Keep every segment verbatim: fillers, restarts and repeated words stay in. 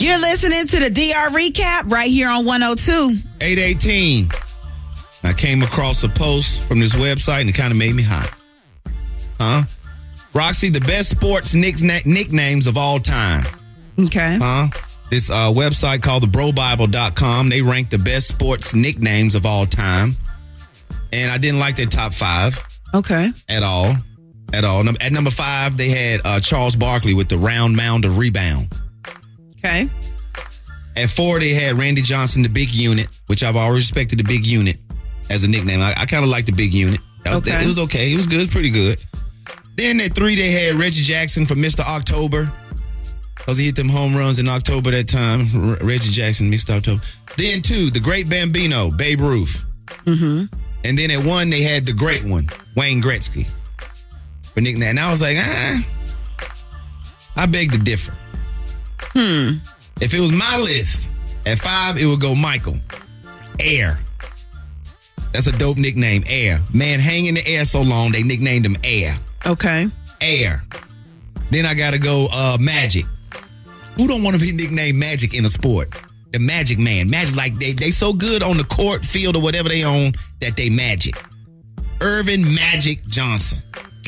You're listening to the D R Recap right here on one oh two. eight eighteen. I came across a post from this website and it kind of made me hot. Huh? Roxy, the best sports nick- nicknames of all time. Okay. Huh? This uh, website called the bro bible dot com, they rank the best sports nicknames of all time. And I didn't like their top five. Okay. At all. At all. Num- At number five, they had uh, Charles Barkley with the round mound of rebound. Okay. At four, they had Randy Johnson, the big unit, which I've always respected the big unit as a nickname. I, I kind of like the big unit. That was, Okay. It was okay. It was good. Pretty good. Then at three, they had Reggie Jackson from Mister October. Because he hit them home runs in October that time. R- Reggie Jackson, Mister October. Then two, the great Bambino, Babe Ruth. Mm-hmm. And then at one, they had the great one, Wayne Gretzky. For nickname. And I was like, ah, I beg to differ. Hmm. If it was my list, at five, it would go Michael. Air. That's a dope nickname, Air. Man, hang in the air so long, they nicknamed him Air. Okay. Air. Then I got to go uh, Magic. Who don't want to be nicknamed Magic in a sport? The Magic Man. Magic, like they they so good on the court, field, or whatever they own that they Magic. Irvin Magic Johnson.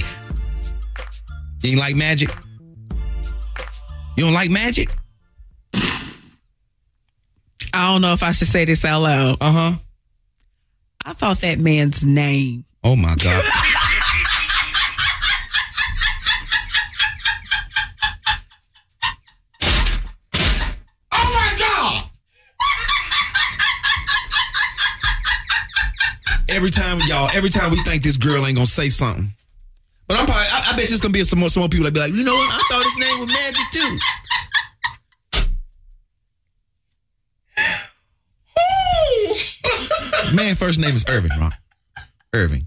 You ain't like Magic? You don't like Magic? I don't know if I should say this out loud. Uh-huh. I thought that man's name. Oh, my God. Oh, my God. Every time, y'all, every time we think this girl ain't gonna say something. But I'm probably, I, I bet there's gonna be some more, some more people that be like, you know what? I thought his name was Magic, too. Man, first name is Irvin, Ron. Irving.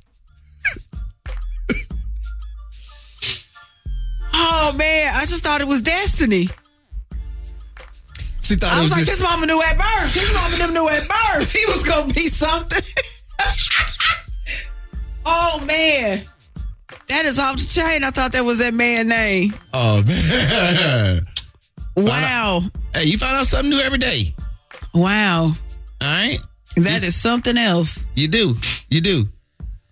Oh, man. I just thought it was Destiny. She thought I it was, was like, just, his mama knew at birth. His mama them knew at birth. He was going to be something. Oh, man. That is off the chain. I thought that was that man's name. Oh, man. Wow. Hey, you find out something new every day. Wow. All right? That you, is something else. You do. You do.